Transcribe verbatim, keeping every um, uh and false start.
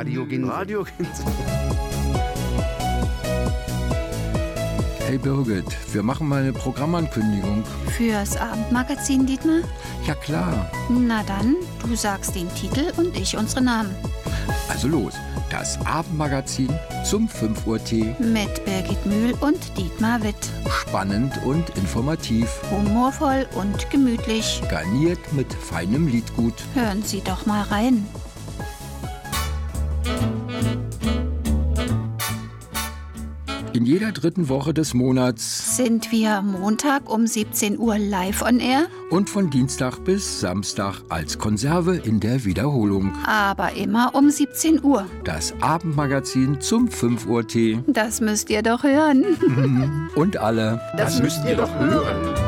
Radioginse. Radioginse. Hey Birgit, wir machen mal eine Programmankündigung. Fürs Abendmagazin, Dietmar? Ja klar. Na dann, du sagst den Titel und ich unsere Namen. Also los, das Abendmagazin zum fünf Uhr Tee. Mit Birgit Mühl und Dietmar Witt. Spannend und informativ. Humorvoll und gemütlich. Garniert mit feinem Liedgut. Hören Sie doch mal rein. In jeder dritten Woche des Monats Sind wir Montag um siebzehn Uhr live on air, und von Dienstag bis Samstag als Konserve in der Wiederholung. aber immer um siebzehn Uhr. Das Abendmagazin zum fünf Uhr Tee. Das müsst ihr doch hören. Und alle. Das müsst ihr doch hören.